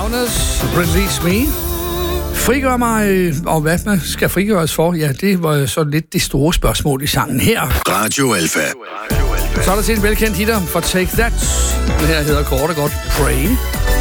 Owners, Release Me. Frigør mig, og hvad man skal frigøres for, ja, det var så lidt det store spørgsmål i sangen her. Radio Alpha. Så er der til en velkendt hitter for Take That. Den her hedder kort og godt Pray.